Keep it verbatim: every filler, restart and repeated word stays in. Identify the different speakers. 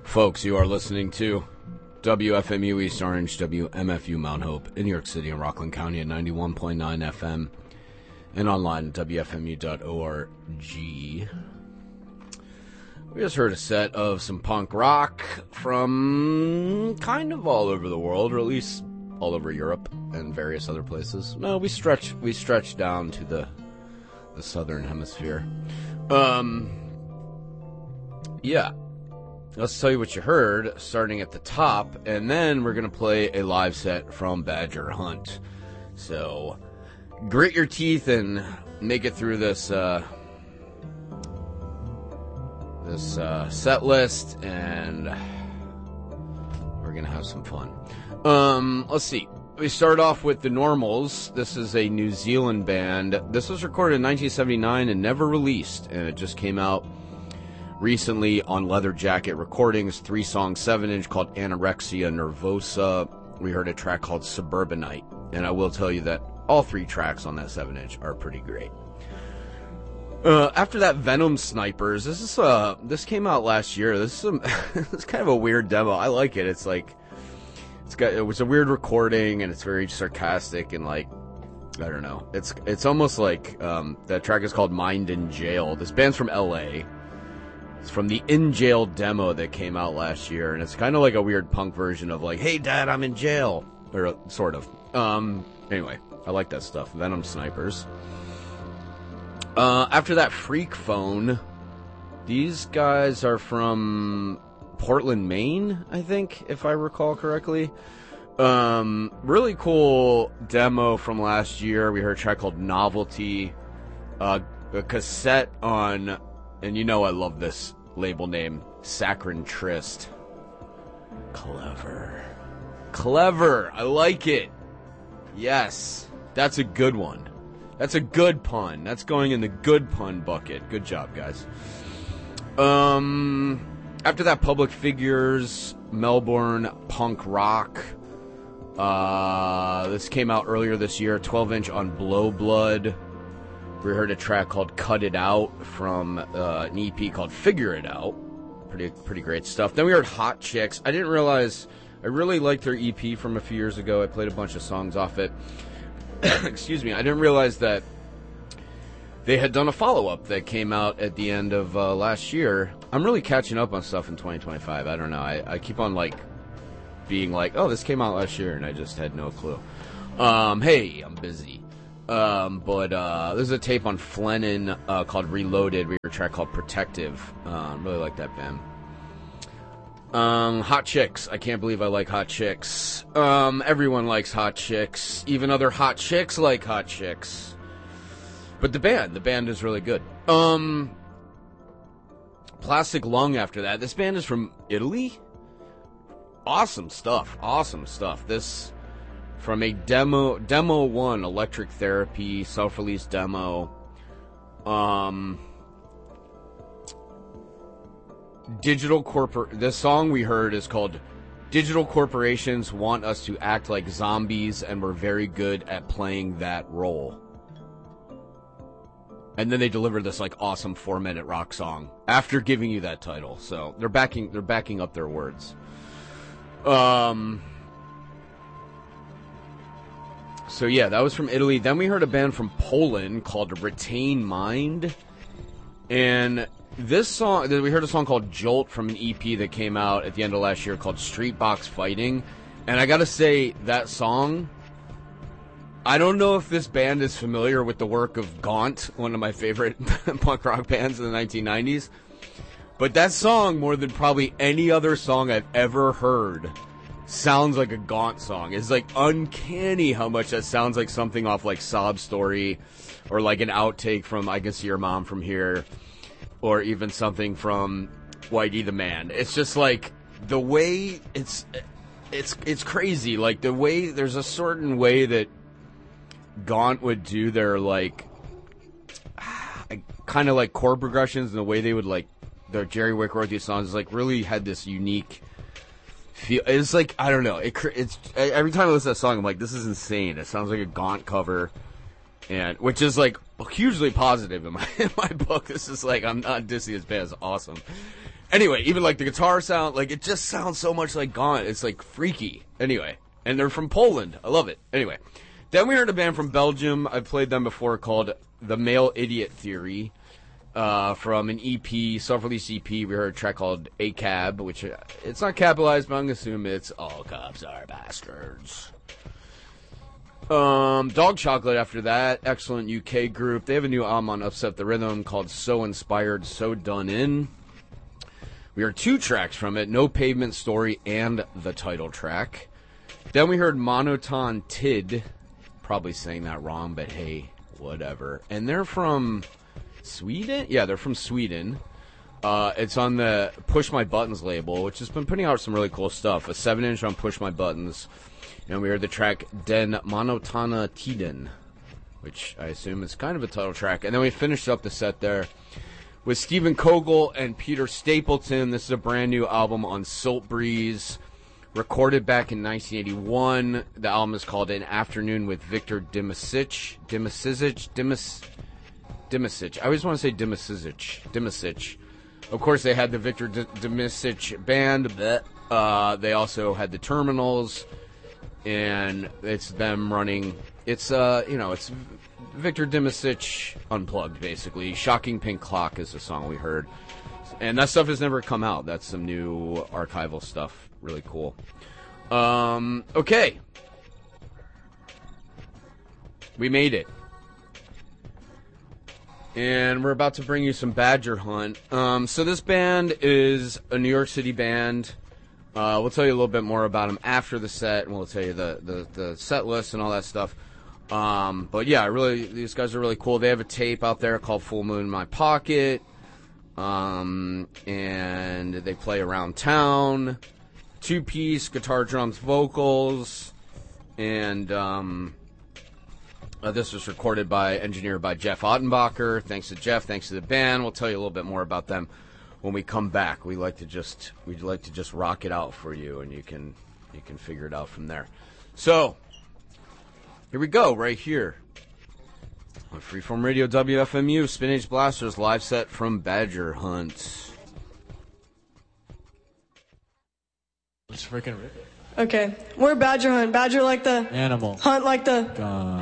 Speaker 1: Folks, you are listening to W F M U East Orange, W M F U Mount Hope in New York City and Rockland County at ninety-one point nine F M and online at W F M U dot org. We just heard a set of some punk rock from kind of all over the world, or at least all over Europe and various other places. No, we stretch we stretch down to the the southern hemisphere. Um, yeah. Let's tell you what you heard, starting at the top, and then we're going to play a live set from Badger Hunt. So, grit your teeth and make it through this uh, this uh, set list, and we're going to have some fun. Um, let's see. We start off with The Normals. This is a New Zealand band. This was recorded in nineteen seventy-nine and never released, and it just came out recently on Leather Jacket Recordings, three-song, seven-inch called Anorexia Nervosa. We heard a track called Suburbanite, and I will tell you that all three tracks on that seven-inch are pretty great. Uh, after that, Venom Snipers. This is uh, this came out last year. This is some, it's kind of a weird demo. I like it. It's like it's got it was a weird recording, and it's very sarcastic and like I don't know. It's it's almost like um, that track is called Mind in Jail. This band's from L A. It's from the In Jail demo that came out last year, and it's kind of like a weird punk version of like, hey, Dad, I'm in jail. Or sort of. Um, anyway, I like that stuff. Venom Snipers. Uh, after that, Freak Phone. These guys are from Portland, Maine, I think, if I recall correctly. Um, really cool demo from last year. We heard a track called Novelty. Uh, a cassette on... And you know I love this label name, Saccharine Trist. Clever. Clever. I like it. Yes. That's a good one. That's a good pun. That's going in the good pun bucket. Good job, guys. Um, after that, Public Figures, Melbourne Punk Rock. Uh, this came out earlier this year, twelve-inch on Blow Blood. We heard a track called Cut It Out from uh, an E P called Figure It Out. Pretty pretty great stuff. Then we heard Hot Chicks. I didn't realize, I really liked their E P from a few years ago. I played a bunch of songs off it. Excuse me. I didn't realize that they had done a follow-up that came out at the end of uh, last year. I'm really catching up on stuff in twenty twenty-five. I don't know. I, I keep on like being like, oh, this came out last year, and I just had no clue. Um, hey, I'm busy. Um, but, uh, there's a tape on Flennon, uh, called Reloaded. We heard a track called Protective. Um, really like that band. Um, Hot Chicks. I can't believe I like Hot Chicks. Um, everyone likes Hot Chicks. Even other hot chicks like Hot Chicks. But the band, the band is really good. Um, Plastic Lung after that. This band is from Italy. Awesome stuff. Awesome stuff. This... From a demo, demo one, Electric Therapy, self-release demo. Um, Digital Corpor... This song we heard is called Digital Corporations Want Us to Act Like Zombies, and we're very good at playing that role. And then they delivered this, like, awesome four-minute rock song after giving you that title. So they're backing, they're backing up their words. Um... So yeah, that was from Italy. Then we heard a band from Poland called Retain Mind. And this song, we heard a song called Jolt from an E P that came out at the end of last year called Streetbox Fighting. And I gotta say, that song, I don't know if this band is familiar with the work of Gaunt, one of my favorite punk rock bands in the nineteen nineties. But that song, more than probably any other song I've ever heard, sounds like a Gaunt song. It's like uncanny how much that sounds like something off like Sob Story, or like an outtake from I Can See Your Mom From Here, or even something from Whitey the Man. It's just like the way it's it's it's crazy. Like the way there's a certain way that Gaunt would do their like kind of like chord progressions, and the way they would like their Jerry Wickrothy songs like really had this unique feel. It's like, I don't know. It, it's every time I listen to that song, I'm like, this is insane. It sounds like a Gaunt cover, and which is like hugely positive in my in my book. This is like, I'm not dissing this band. It's awesome. Anyway, even like the guitar sound, like it just sounds so much like Gaunt. It's like freaky. Anyway, and they're from Poland. I love it. Anyway, then we heard a band from Belgium. I've played them before called The Male Idiot Theory. Uh, from an E P, self-release E P, we heard a track called A Cab, which uh, it's not capitalized, but I'm gonna assume it's All Cops Are Bastards. Um, Dog Chocolate after that, excellent U K group. They have a new album on Upset the Rhythm called So Inspired, So Done In. We heard two tracks from it, No Pavement Story and the title track. Then we heard Monoton Tid, probably saying that wrong, but hey, whatever. And they're from Sweden? Yeah, they're from Sweden. Uh, it's on the Push My Buttons label, which has been putting out some really cool stuff. A seven inch on Push My Buttons. And we heard the track Den Monotona Tiden, which I assume is kind of a title track. And then we finished up the set there with Stephen Kogel and Peter Stapleton. This is a brand new album on Silt Breeze, recorded back in nineteen eighty-one. The album is called An Afternoon with Victor Dimasic. Dimasic? Dimas... Dimasic. I always want to say Dimasic. Dimasic. Of course, they had the Victor D- Dimasic band. Uh, they also had the Terminals, and it's them running. It's uh, you know, it's Victor Dimasic unplugged, basically. Shocking Pink Clock is the song we heard, and that stuff has never come out. That's some new archival stuff. Really cool. Um, okay, we made it. And we're about to bring you some Badger Hunt. Um, so this band is a New York City band. Uh, we'll tell you a little bit more about them after the set, and we'll tell you the, the, the set list and all that stuff. Um, but yeah, really, these guys are really cool. They have a tape out there called Full Moon in My Pocket. Um, and they play around town. Two-piece, guitar, drums, vocals. And... Um, Uh, this was recorded by, engineered by Jeff Ottenbacher. Thanks to Jeff, thanks to the band. We'll tell you a little bit more about them when we come back. We like to just, we'd like to just rock it out for you, and you can, you can figure it out from there. So, here we go, right here on Freeform Radio, W F M U, Spinach Blasters live set from Badger Hunt.
Speaker 2: Let's freaking rip it.
Speaker 3: Okay, we're Badger Hunt. Badger like the
Speaker 2: animal.
Speaker 3: Hunt like the
Speaker 2: gun.